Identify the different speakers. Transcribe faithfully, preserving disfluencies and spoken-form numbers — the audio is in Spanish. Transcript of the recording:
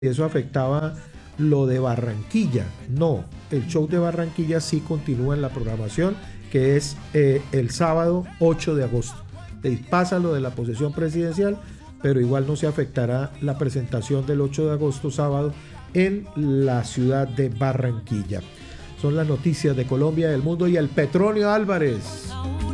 Speaker 1: eso afectaba lo de Barranquilla. No, el show de Barranquilla sí continúa en la programación, que es eh, el sábado ocho de agosto. Eh, Pasa lo de la posesión presidencial, pero igual no se afectará la presentación del ocho de agosto, sábado, en la ciudad de Barranquilla. Son las noticias de Colombia, del mundo y el Petronio Álvarez.